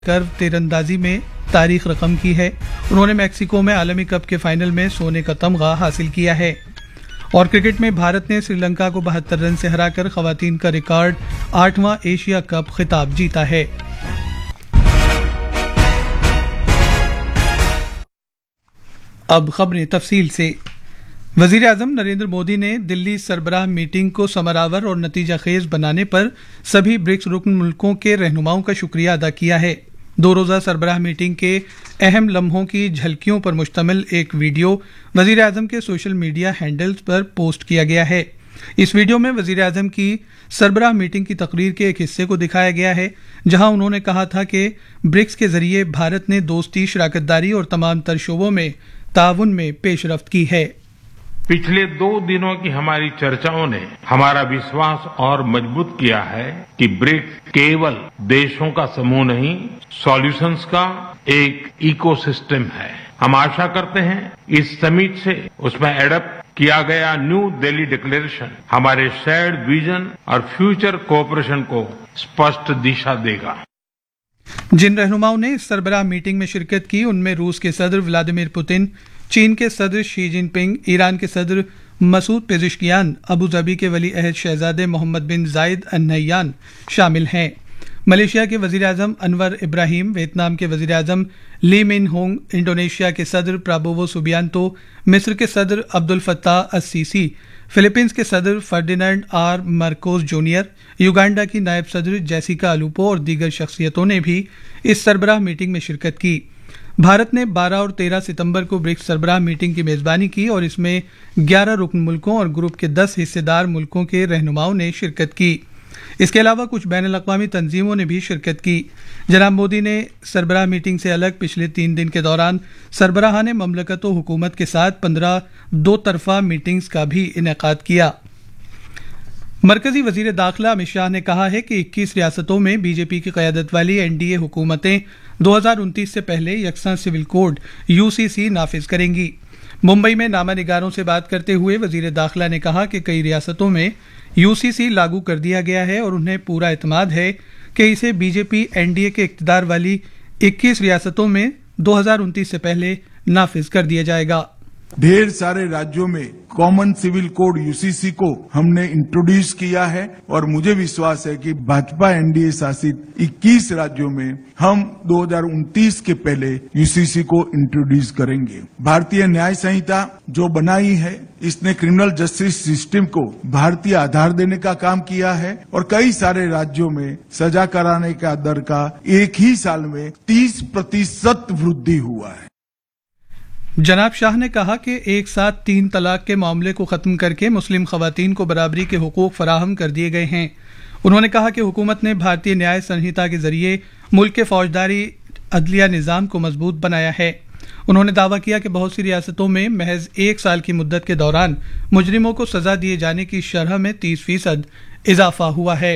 Curve तीरंदाजी में तारीख रकम की है। उन्होंने मैक्सिको में आलमी कप के फाइनल में सोने का तमगा हासिल किया है। और क्रिकेट में भारत ने श्रीलंका को 72 रन से हराकर खवातीन का रिकॉर्ड 8वां एशिया कप खिताब जीता है। अब खबरें तफसील से। वजीर आजम नरेंद्र मोदी ने दिल्ली सरबराह मीटिंग को समरावर और नतीजा खेज बनाने पर सभी ब्रिक्स रुकन मुल्कों के रहनुमाओं का शुक्रिया अदा किया है। 2 रोज़ा सरबराह मीटिंग के अहम लम्हों की झलकियों पर मुश्तमिल एक वीडियो वजीर आजम के सोशल मीडिया हैंडल्स पर पोस्ट किया गया है। इस वीडियो में वजीर आजम की सरबराह मीटिंग की तकरीर के एक हिस्से को दिखाया गया है, जहां उन्होंने कहा था कि ब्रिक्स के जरिए भारत ने दोस्ती, शराकतदारी और तमाम तर शोबों में ताउन में पेशरफ्त की है। पिछले 2 दिनों की हमारी चर्चाओं ने हमारा विश्वास और मजबूत किया है कि ब्रिक्स केवल देशों का समूह नहीं, सॉल्यूशंस का एक इकोसिस्टम है। हम आशा करते हैं इस समिट से उसमें एडप्ट किया गया न्यू दिल्ली डिक्लेरेशन हमारे शेयर्ड विजन और फ्यूचर कोऑपरेशन को स्पष्ट दिशा देगा। जिन रहनुमाओं ने इस सरबराह मीटिंग में शिरकत की उनमें रूस के सदर व्लादिमीर पुतिन, चीन के सदर शी जिनपिंग, ईरान के सदर मसूद पेजिशकियान, अबू धाबी के वली अहद शहजादे मोहम्मद बिन जायद अल नह्यान शामिल हैं। मलेशिया के वजीर आजम अनवर इब्राहिम, वियतनाम के वजीर आजम ली मिन होंग, इंडोनेशिया के सदर प्राबोवो सुबियांतो, मिस्र के सदर अब्दुल फत्ताह अस-सीसी, फिलीपींस के सदर Ferdinand are Marcos junior, Uganda की नायब सदर जेसिका अलूपो और दीगर शख्सियतों ने भी इस सरबराह मीटिंग में शिरकत की। भारत ने 12 और 13 सितंबर को ब्रिक्स सरबराह मीटिंग की मेजबानी की और इसमें 11 रुकन मुल्कों और ग्रुप के 10 हिस्सेदार मुल्कों के रहनुमाओं ने शिरकत की। इसके अलावा कुछ बैनुल-अक़वामी तंजीमों ने भी शिरकत की। जनाब मोदी ने सरबराह मीटिंग से अलग पिछले 3 दिन के दौरान सरबराहान ममलकत व हुकूमत के साथ 15 दो तरफा मीटिंग्स का भी इनेकाद किया। मरकजी वजीर दाखिला अमित शाह ने कहा है कि 21 रियासतों में बीजेपी की क़यादत वाली एनडीए हुकूमतें 2029 से पहले यकसा सिविल कोड यूसीसी नाफिज करेंगी। मुंबई में नामा निगारों से बात करते हुए वजीर दाखिला ने कहा कि कई रियासतों में यूसीसी लागू कर दिया गया है और उन्हें पूरा एतमाद है कि इसे बीजेपी एनडीए के इक़्तिदार वाली 21 रियासतों में 2029 से पहले नाफिज कर दिया जाएगा। ढेर सारे राज्यों में कॉमन सिविल कोड यूसीसी को हमने इंट्रोड्यूस किया है और मुझे विश्वास है कि भाजपा एनडीए शासित 21 राज्यों में हम 2029 के पहले यूसीसी को इंट्रोड्यूस करेंगे। भारतीय न्याय संहिता जो बनाई है, इसने क्रिमिनल जस्टिस सिस्टम को भारतीय आधार देने का काम किया है और कई सारे राज्यों में सजा कराने का दर का एक ही साल में 30% वृद्धि हुआ है। जनाब शाह ने कहा कि एक साथ 3 तलाक के मामले को खत्म करके मुस्लिम खवातीन को बराबरी के हुकूक फराहम कर दिए गए हैं। उन्होंने कहा कि हुकूमत ने भारतीय न्याय संहिता के जरिए मुल्क के फौजदारी अदलिया निज़ाम को मजबूत बनाया है। उन्होंने दावा किया कि बहुत सी रियासतों में महज 1 साल की मुद्दत के दौरान मुजरिमों को सजा दिए जाने की शरह में 30% इजाफा हुआ है।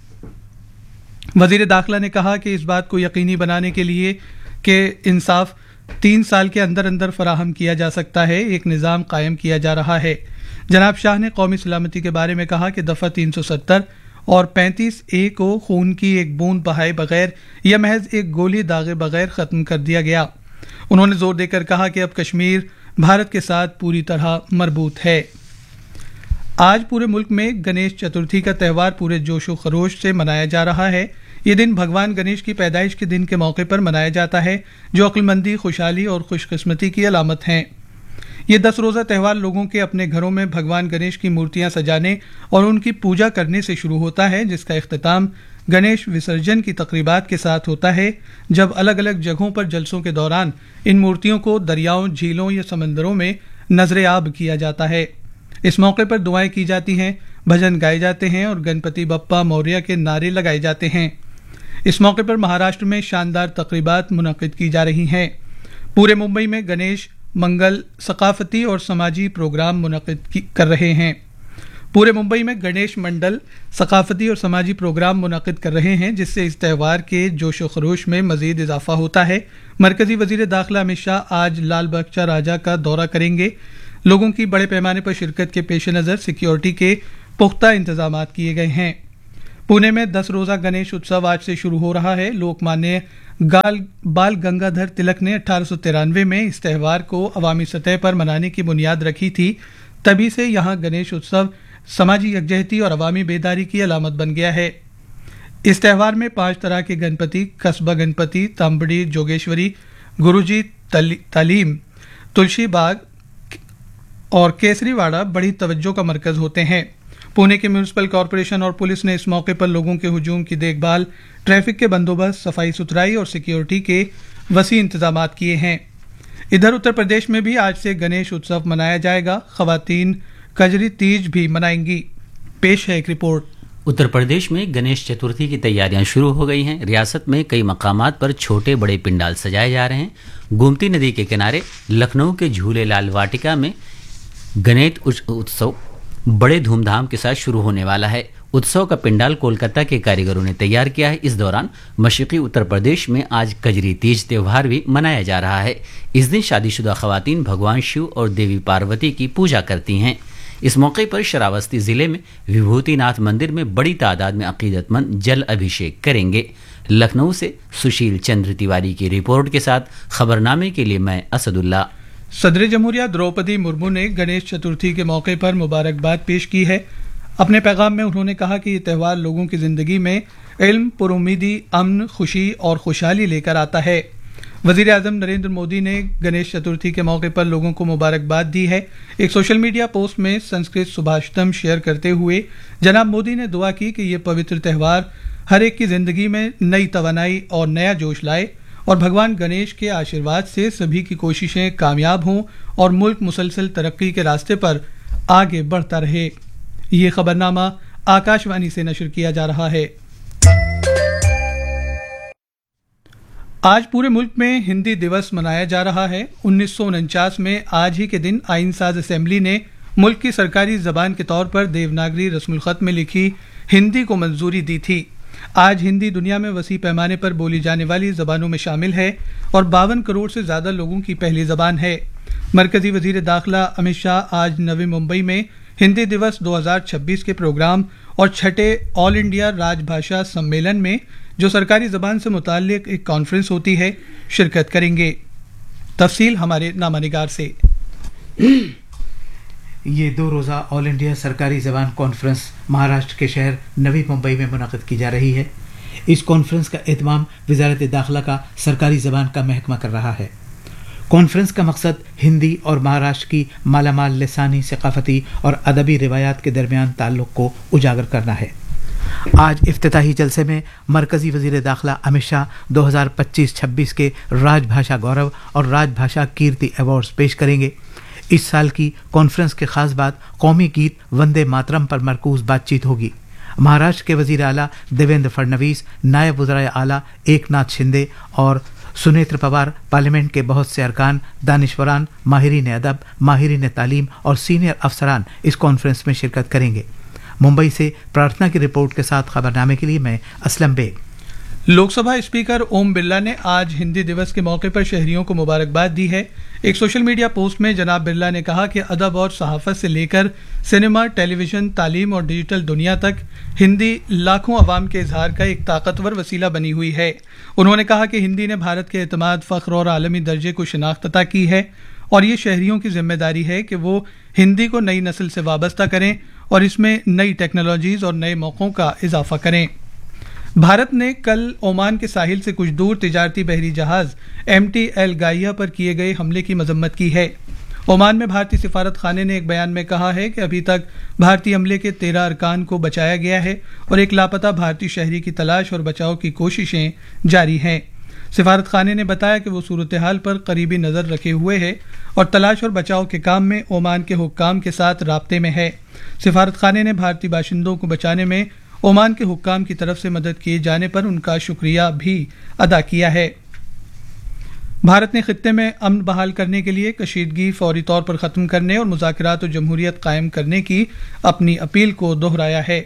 वजीर दाखिला ने कहा कि इस बात को यकीनी बनाने के लिए कि इंसाफ 3 साल के अंदर अंदर फराहम किया जा सकता है, एक निज़ाम कायम किया जा रहा है। जनाब शाह ने कौमी सलामती के बारे में कहा कि दफ़ा 370 और 35A को खून की एक बूंद बहाए बगैर या महज एक गोली दागे बगैर ख़त्म कर दिया गया। उन्होंने जोर देकर कहा कि अब कश्मीर भारत के साथ पूरी तरह मरबूत है। आज पूरे मुल्क में गणेश चतुर्थी का त्यौहार पूरे जोशो खरोश से मनाया जा रहा है। ये दिन भगवान गणेश की पैदाइश के दिन के मौके पर मनाया जाता है, जो अक्लमंदी, खुशहाली और खुशकिस्मती की अलामत हैं। ये 10 रोज़ा त्यौहार लोगों के अपने घरों में भगवान गणेश की मूर्तियां सजाने और उनकी पूजा करने से शुरू होता है, जिसका इख्तिताम गणेश विसर्जन की तकरीबात के साथ होता है, जब अलग अलग जगहों पर जलसों के दौरान इन मूर्तियों को दरियाओं, झीलों या समंदरों में नजर आब किया जाता है। इस मौके पर दुआएं की जाती हैं, भजन गाए जाते हैं और गणपति बप्पा मौर्य के नारे लगाए जाते हैं। इस मौके पर महाराष्ट्र में शानदार तकरीबात मुनक्किद की जा रही हैं। पूरे मुंबई में गणेश मंगल सकाफती और समाजी प्रोग्राम मुनक्किद कर रहे हैं। पूरे मुंबई में गणेश मंडल सकाफती और समाजी प्रोग्राम मुनक्किद कर रहे हैं, जिससे इस त्यौहार के जोशो खरोश में मजीद इजाफा होता है। मरकजी वजीर दाखिला अमित शाह आज लाल बख्शा राजा का दौरा करेंगे। लोगों की बड़े पैमाने पर शिरकत के पेश नज़र सिक्योरिटी के पुख्ता इंतजाम किए गए हैं। पुणे में 10 रोजा गणेश उत्सव आज से शुरू हो रहा है। लोकमान्य बाल गंगाधर तिलक ने 1893 में इस त्योहार को अवामी सतह पर मनाने की बुनियाद रखी थी। तभी से यहाँ गणेश उत्सव समाजी यकजहती और अवामी बेदारी की अलामत बन गया है। इस त्योहार में 5 तरह के गणपति, कस्बा गणपति, तांबड़ी, जोगेश्वरी, गुरुजी तालीम, तुलसी बाग और केसरीवाड़ा बड़ी तवज्जो का मरकज होते हैं। पुणे के म्यूनिसिपल कॉरपोरेशन और पुलिस ने इस मौके पर लोगों के हुजूम की देखभाल, ट्रैफिक के बंदोबस्त, सफाई सुथराई और सिक्योरिटी के वसी इंतजाम किए हैं। इधर उत्तर प्रदेश में भी आज से गणेश उत्सव मनाया जाएगा। खवातीन कजरी तीज भी मनाएंगी। पेश है एक रिपोर्ट। उत्तर प्रदेश में गणेश चतुर्थी की तैयारियां शुरू हो गई हैं। रियासत में कई मकामात पर छोटे बड़े पिंडाल सजाए जा रहे हैं। गोमती नदी के किनारे लखनऊ के झूलेलाल वाटिका में गणेश उत्सव बड़े धूमधाम के साथ शुरू होने वाला है। उत्सव का पिंडाल कोलकाता के कारीगरों ने तैयार किया है। इस दौरान मशरकी उत्तर प्रदेश में आज कजरी तीज त्योहार भी मनाया जा रहा है। इस दिन शादीशुदा खवातीन भगवान शिव और देवी पार्वती की पूजा करती हैं। इस मौके पर श्रावस्ती जिले में विभूतिनाथ मंदिर में बड़ी तादाद में अकीदतमंद जल अभिषेक करेंगे। लखनऊ से सुशील चंद्र तिवारी की रिपोर्ट के साथ खबरनामे के लिए मैं असदुल्ला। सदर जमहूरिया द्रौपदी मुर्मू ने गणेश चतुर्थी के मौके पर मुबारकबाद पेश की है। अपने पैगाम में उन्होंने कहा कि ये त्यौहार लोगों की जिंदगी में इल्म, पुरुमीदी, अमन, खुशी और खुशहाली लेकर आता है। वजीर आजम नरेंद्र मोदी ने गणेश चतुर्थी के मौके पर लोगों को मुबारकबाद दी है। एक सोशल मीडिया पोस्ट में संस्कृत सुभाषितम शेयर करते हुए जनाब मोदी ने दुआ की कि ये पवित्र त्यौहार हर एक की जिंदगी में नई तवानाई और नया जोश लाए और भगवान गणेश के आशीर्वाद से सभी की कोशिशें कामयाब हों और मुल्क मुसलसल तरक्की के रास्ते पर आगे बढ़ता रहे। ये खबरनामा आकाशवाणी से नशर किया जा रहा है। आज पूरे मुल्क में हिंदी दिवस मनाया जा रहा है। 1949 में आज ही के दिन आइन साज असेंबली ने मुल्क की सरकारी जबान के तौर पर देवनागरी रस्मुल खत में लिखी हिंदी को मंजूरी दी थी। आज हिंदी दुनिया में वसी पैमाने पर बोली जाने वाली जबानों में शामिल है और 52 करोड़ से ज्यादा लोगों की पहली जबान है। मरकजी वजीर दाखिला अमित शाह आज नवी मुंबई में हिंदी दिवस 2026 के प्रोग्राम और छठे ऑल इंडिया राजभाषा सम्मेलन में, जो सरकारी जबान से मुताल्लिक एक कॉन्फ्रेंस होती है, शिरकत करेंगे। तफसील हमारे नामानिगार से। ये 2 रोज़ा ऑल इंडिया सरकारी ज़बान कॉन्फ्रेंस महाराष्ट्र के शहर नवी मुंबई में मुनक़िद की जा रही है। इस कॉन्फ्रेंस का एहतमाम वज़ारत दाखिला का सरकारी ज़बान का महकमा कर रहा है। कॉन्फ्रेंस का मकसद हिंदी और महाराष्ट्र की मालामाल लिसानी, सकाफती और अदबी रिवायात के दरमियान ताल्लुक़ को उजागर करना है। आज इफ्तिताही जलसे में मरकजी वज़ीर दाखिला अमित शाह 2025-26 के राजभाषा गौरव और राजभाषा कीर्ति अवार्ड्स पेश करेंगे। इस साल की कॉन्फ्रेंस के खास बात कौमी गीत वंदे मातरम पर मरकूज बातचीत होगी। महाराष्ट्र के वज़ीर आला देवेंद्र फडणवीस, नायब वज़ीर आला एकनाथ शिंदे और सुनेत्र पवार, पार्लियामेंट के बहुत से अरकान, दानिशवरान, माहिरीन अदब, माहिरीन तालीम और सीनियर अफसरान इस कॉन्फ्रेंस में शिरकत करेंगे। मुंबई से प्रार्थना की रिपोर्ट के साथ खबरनामे के लिए मैं असलम बेग। लोकसभा स्पीकर ओम बिरला ने आज हिंदी दिवस के मौके पर शहरियों को मुबारकबाद दी है। एक सोशल मीडिया पोस्ट में जनाब बिरला ने कहा कि अदब और सहाफत से लेकर सिनेमा, टेलीविजन, तालीम और डिजिटल दुनिया तक हिंदी लाखों अवाम के इजहार का एक ताकतवर वसीला बनी हुई है। उन्होंने कहा कि हिंदी ने भारत के एतमाद, फख्र और आलमी दर्जे को शिनाख्त अता की है और ये शहरियों की जिम्मेदारी है कि वो हिंदी को नई नस्ल से वाबस्ता करें और इसमें नई टेक्नोलॉजीज और नए मौक़ों का इजाफा करें। भारत ने कल ओमान के साहिल से कुछ दूर तिजारती बहरी जहाज MT एल गाइया पर किए गए हमले की मजम्मत की है। ओमान में भारतीय सिफारत खाने ने एक बयान में कहा है कि अभी तक भारतीय हमले के 13 अरकान को बचाया गया है और एक लापता भारतीय शहरी की तलाश और बचाव की कोशिशें जारी हैं। सिफारत खाने ने बताया कि वो सूरत हाल पर करीबी नजर रखे हुए है और तलाश और बचाव के काम में ओमान के हुक्काम के साथ राब्ते में है। सिफारत खाने ने भारतीय बाशिंदों को बचाने में ओमान के हुक्काम की तरफ से मदद किए जाने पर उनका शुक्रिया भी अदा किया है। भारत ने खित्ते में अमन बहाल करने के लिए कशीदगी फौरी तौर पर खत्म करने और मुज़ाकरात और जमहूरियत कायम करने की अपनी अपील को दोहराया है।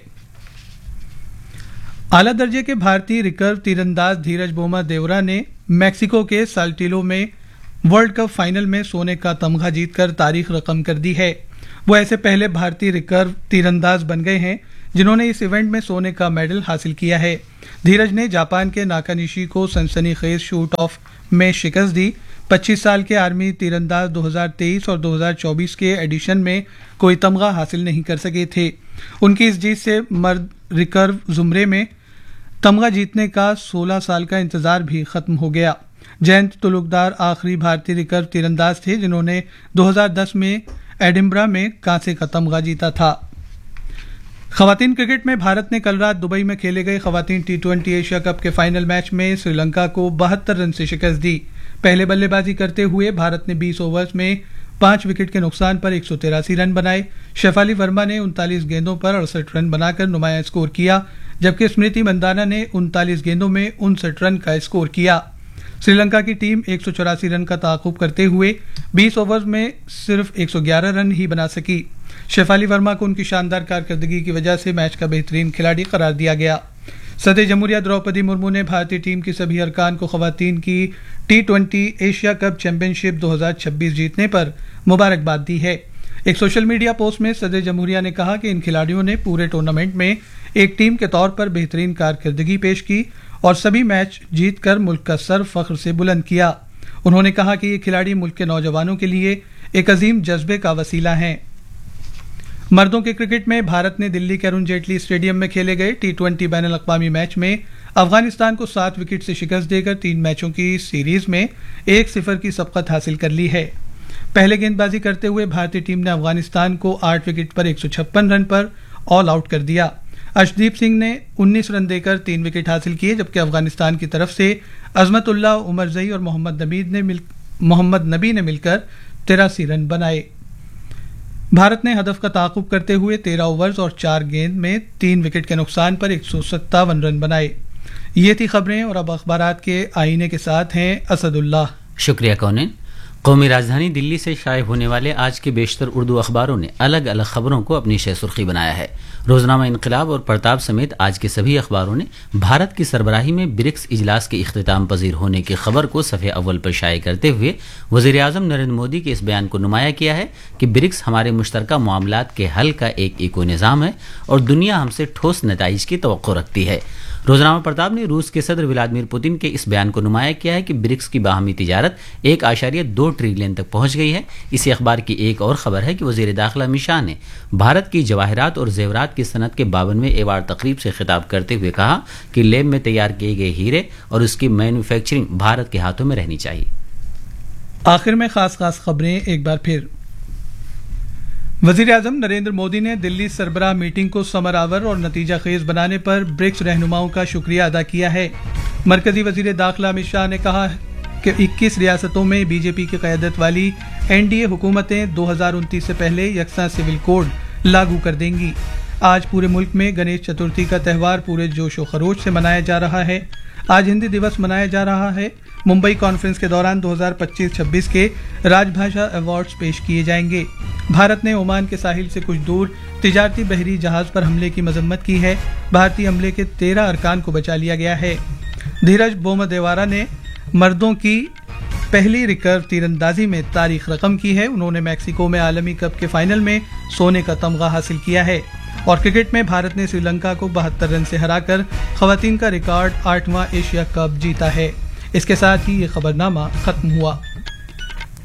आला दर्जे के भारतीय रिकर्व तीरंदाज धीरज बोमा देवरा ने मैक्सिको के साल्टिलो में वर्ल्ड कप फाइनल में सोने का तमगा जीतकर तारीख रकम कर दी है। वो ऐसे पहले भारतीय रिकर्व तीरंदाज बन गए हैं जिन्होंने इस इवेंट में सोने का मेडल हासिल किया है। धीरज ने जापान के नाकानिशी को सनसनीखेज शूट ऑफ में शिकस्त दी। 25 साल के आर्मी तीरंदाज 2023 और 2024 के एडिशन में कोई तमगा हासिल नहीं कर सके थे। उनकी इस जीत से मर्द रिकर्व जुमरे में तमगा जीतने का 16 साल का इंतजार भी खत्म हो गया। जयंत तुलुकदार आखिरी भारतीय रिकर्व तीरंदाज थे जिन्होंने 2010 में एडिनबरा में कांसे का तमगा जीता था। खवातीन क्रिकेट में भारत ने कल रात दुबई में खेले गए खवातीन T20 एशिया कप के फाइनल मैच में श्रीलंका को 72 रन से शिकस्त दी। पहले बल्लेबाजी करते हुए भारत ने 20 ओवर्स में 5 विकेट के नुकसान पर 183 रन बनाए। शेफाली वर्मा ने 39 गेंदों पर 68 रन बनाकर नुमाया स्कोर किया, जबकि स्मृति मंदाना ने 39 गेंदों में 59 रन का स्कोर किया। श्रीलंका की टीम 184 रन का ताक़ुब करते हुए 20 ओवर्स में सिर्फ 111 रन ही बना सकी। शेफाली वर्मा को उनकी शानदार कारकर्दगी की वजह से मैच का बेहतरीन खिलाड़ी करार दिया गया। सदर जमहूरिया द्रौपदी मुर्मू ने भारतीय टीम की सभी अरकान को खवातीन की T20 एशिया कप चैंपियनशिप 2026 जीतने पर मुबारकबाद दी है। एक सोशल मीडिया पोस्ट में सदर जमहूरिया ने कहा कि इन खिलाड़ियों ने पूरे टूर्नामेंट में एक टीम के तौर पर बेहतरीन कारकर्दगी पेश की और सभी मैच जीतकर मुल्क का सर फख्र से बुलंद किया। उन्होंने कहा कि ये खिलाड़ी मुल्क के नौजवानों के लिए एक अजीम जज्बे का वसीला हैं। मर्दों के क्रिकेट में भारत ने दिल्ली के अरुण जेटली स्टेडियम में खेले गए T20 बैनुल अक़वामी मैच में अफगानिस्तान को 7 विकेट से शिकस्त देकर 3 मैचों की सीरीज में 1-0 की सबकत हासिल कर ली है। पहले गेंदबाजी करते हुए भारतीय टीम ने अफगानिस्तान को 8 विकेट पर 156 रन पर ऑल आउट कर दिया। अर्शदीप सिंह ने 19 रन देकर 3 विकेट हासिल किए, जबकि अफगानिस्तान की तरफ से अजमतुल्लाह, उमर जई और मोहम्मद नबी ने मिलकर 83 रन बनाए। भारत ने हदफ का ताक़ुब करते हुए 13 ओवर्स और 4 गेंद में 3 विकेट के नुकसान पर 157 रन बनाए। ये थी खबरें और अब अखबारात के आईने के साथ हैं असदुल्लाह। शुक्रिया कौनेन। कौमी राजधानी दिल्ली से शाये होने वाले आज के बेशतर उर्दू अखबारों ने अलग अलग खबरों को अपनी शह सुर्खी बनाया है। रोजनामा इनकलाब और प्रताप समेत आज के सभी अखबारों ने भारत की सरबराही में ब्रिक्स इजलास के इख्तिताम पजीर होने की खबर को सफ़े अव्वल पर शाये करते हुए वज़ीर आज़म नरेंद्र मोदी के इस बयान को नुमाया किया है कि ब्रिक्स हमारे मुश्तरका मामलात के हल का एक इको निज़ाम है और दुनिया हमसे ठोस नताइज की तवक्को रखती है। रोजनामा प्रताप ने रूस के सदर व्लादिमीर पुतिन के इस बयान को नुमाया किया है कि ब्रिक्स की बाहमी तिजारत 1.2 ट्रिलियन तक पहुंच गई है। इसी अखबार की एक और खबर है कि वज़ीर दाखिला अमित शाह ने भारत की जवाहरात और जेवरात की सनत के 52वें एवार्ड तकरीब से खिताब करते हुए कहा कि लेब में तैयार किए गए हीरे और उसकी मैन्युफैक्चरिंग भारत के हाथों में रहनी चाहिए। आखिर में खास खबरें एक बार फिर। वज़ीर आज़म नरेंद्र मोदी ने दिल्ली सरबराह मीटिंग को समरावर और नतीजा खेज बनाने पर ब्रिक्स रहनुमाओं का शुक्रिया अदा किया है। मरकजी वज़ीर दाखिला अमित शाह ने कहा कि 21 रियासतों में बीजेपी की क़यादत वाली एनडीए हुकूमतें 2029 से पहले यकसा सिविल कोड लागू कर देंगी। आज पूरे मुल्क में गणेश चतुर्थी का त्यौहार पूरे जोश व खरोश से मनाया जा रहा है। आज हिंदी दिवस मनाया जा रहा है। मुंबई कॉन्फ्रेंस के दौरान 2025-26 के राजभाषा अवार्ड्स पेश किए जाएंगे। भारत ने ओमान के साहिल से कुछ दूर तिजारती बहरी जहाज पर हमले की मजम्मत की है। भारतीय हमले के 13 अरकान को बचा लिया गया है। धीरज बोमदेवारा ने मर्दों की पहली रिकर्व तीरंदाजी में तारीख रकम की है। उन्होंने मैक्सिको में आलमी कप के फाइनल में सोने का तमगा हासिल किया है। और क्रिकेट में भारत ने श्रीलंका को 72 रन से हराकर खवातीन का रिकॉर्ड 8वां एशिया कप जीता है। इसके साथ ही ये खबरनामा खत्म हुआ।